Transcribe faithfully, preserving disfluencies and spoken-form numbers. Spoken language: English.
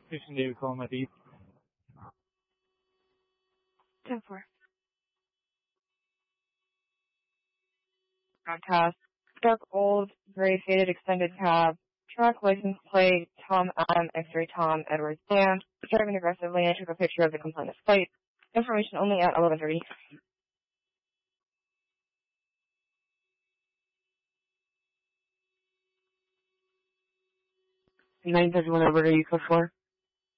Houston David calling my beat. ten four. Broadcast. Dark old, gray faded extended cab. Truck license plate, Tom M, X-ray Tom, Edwards Dam. Driving aggressively, I took a picture of the complainant's plate. Information only at eleven thirty. nine thirty-one, what are you code for?